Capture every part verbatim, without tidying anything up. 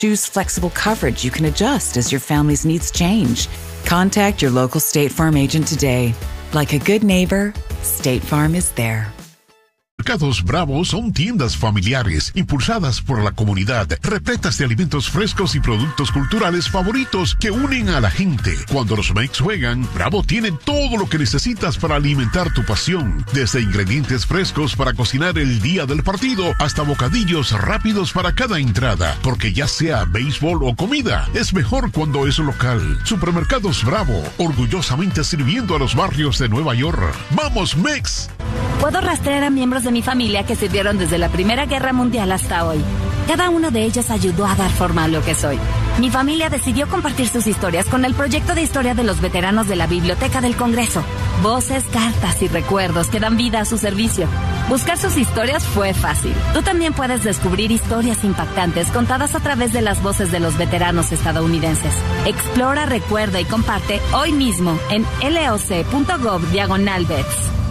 Choose flexible coverage you can adjust as your family's needs change. Contact your local State Farm agent today. Like a good neighbor, State Farm is there. Mercados Bravo son tiendas familiares, impulsadas por la comunidad, repletas de alimentos frescos y productos culturales favoritos que unen a la gente. Cuando los Mex juegan, Bravo tiene todo lo que necesitas para alimentar tu pasión. Desde ingredientes frescos para cocinar el día del partido, hasta bocadillos rápidos para cada entrada. Porque ya sea béisbol o comida, es mejor cuando es local. Supermercados Bravo, orgullosamente sirviendo a los barrios de Nueva York. ¡Vamos, Mex! Puedo rastrear a miembros de mi familia que sirvieron desde la Primera Guerra Mundial hasta hoy. Cada uno de ellos ayudó a dar forma a lo que soy. Mi familia decidió compartir sus historias con el proyecto de historia de los veteranos de la Biblioteca del Congreso. Voces, cartas y recuerdos que dan vida a su servicio. Buscar sus historias fue fácil. Tú también puedes descubrir historias impactantes contadas a través de las voces de los veteranos estadounidenses. Explora, recuerda y comparte hoy mismo en loc.gov diagonal vets.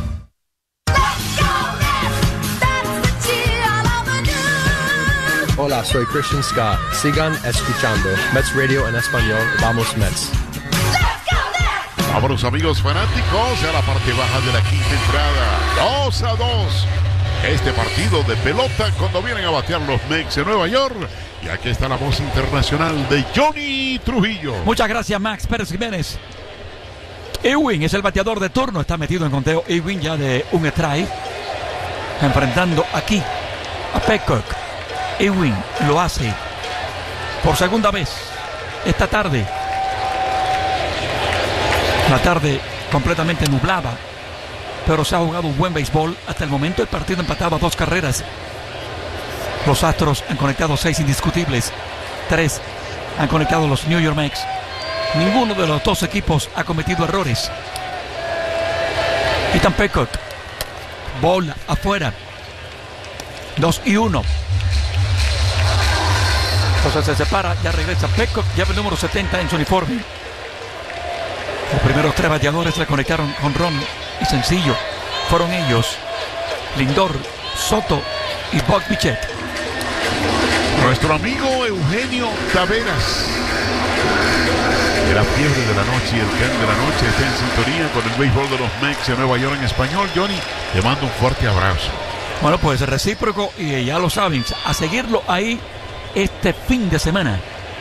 Hola, soy Christian Scott. Sigan escuchando Mets Radio en español. Vamos, Mets. Vámonos, amigos fanáticos, a la parte baja de la quinta entrada. dos a dos. Este partido de pelota cuando vienen a batear los Mex de Nueva York. Y aquí está la voz internacional de Johnny Trujillo. Muchas gracias, Max Pérez Jiménez. Ewing es el bateador de turno. Está metido en conteo Ewing ya de un strike. Enfrentando aquí a Peacock. Ewing lo hace por segunda vez esta tarde. La tarde completamente nublada, pero se ha jugado un buen béisbol. Hasta el momento el partido empatado a dos carreras. Los Astros han conectado seis indiscutibles. Tres han conectado los New York Mets. Ninguno de los dos equipos ha cometido errores. Ethan Peacock, bola afuera. Dos y uno. Entonces se separa, ya regresa Peacock, lleva el número setenta en su uniforme. Los primeros tres bateadores le conectaron con ron y sencillo. Fueron ellos, Lindor, Soto y Buck Bichette. Nuestro amigo Eugenio Taveras. De la fiebre de la noche y el can de la noche está en sintonía con el béisbol de los Mets de Nueva York en español. Johnny, te mando un fuerte abrazo. Bueno, pues recíproco y ya lo saben, a seguirlo ahí este fin de semana.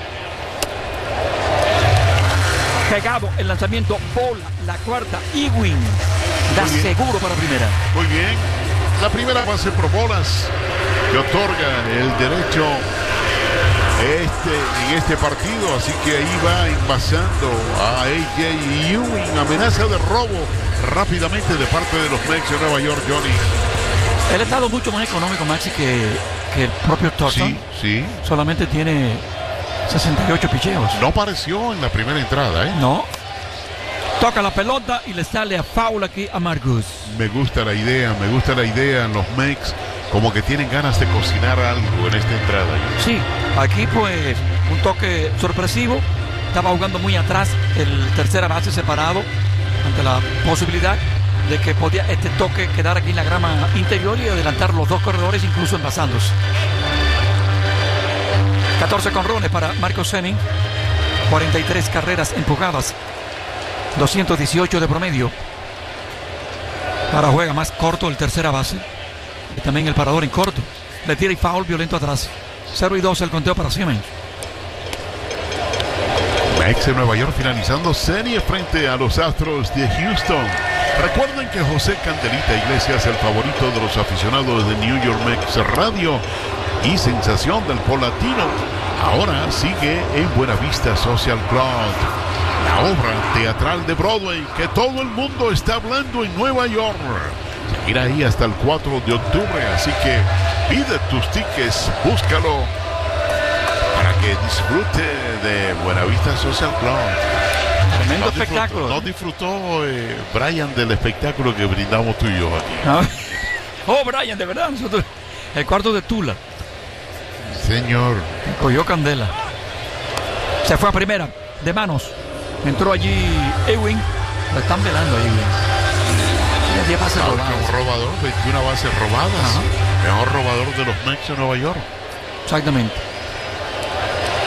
Pegado el lanzamiento, bola, la cuarta, Ewing da seguro para primera. Muy bien, la primera base por bolas que otorga el derecho este, en este partido, así que ahí va envasando a A J Ewing, amenaza de robo rápidamente de parte de los Mets de Nueva York, Johnny. Él ha estado mucho más económico, Maxi, que, que el propio Thornton. Sí, sí. Solamente tiene sesenta y ocho picheos. No apareció en la primera entrada, ¿eh? No. Toca la pelota y le sale a foul aquí a Margus. Me gusta la idea, me gusta la idea. Los Mets como que tienen ganas de cocinar algo en esta entrada. Sí, aquí pues un toque sorpresivo. Estaba jugando muy atrás el tercera base separado ante la posibilidad de que podía este toque quedar aquí en la grama interior y adelantar los dos corredores, incluso envasándose. catorce conrones para Marcus Semien, cuarenta y tres carreras empujadas, doscientos dieciocho de promedio. Ahora juega más corto el tercera base y también el parador en corto. Le tira y foul violento atrás. cero y dos el conteo para Semien. Mets de Nueva York finalizando serie frente a los Astros de Houston. Recuerden que José Candelita Iglesias, el favorito de los aficionados de New York Mets Radio y sensación del pop latino, ahora sigue en Buena Vista Social Club, la obra teatral de Broadway que todo el mundo está hablando en Nueva York. Seguirá ahí hasta el cuatro de octubre, así que pide tus tickets, búscalo para que disfrute de Buena Vista Social Club. Tremendo no espectáculo. Disfrutó, no disfrutó eh, Brian del espectáculo que brindamos tú y yo aquí. Ah, oh, Brian, de verdad. Nosotros, el cuarto de Tula. Señor. Cogió candela. Se fue a primera, de manos. Entró allí Ewing. Lo están velando a Ewing. diez bases Ah, robadas. un robador, veintiuna bases robadas. Ajá. Mejor robador de los Mets de Nueva York. Exactamente.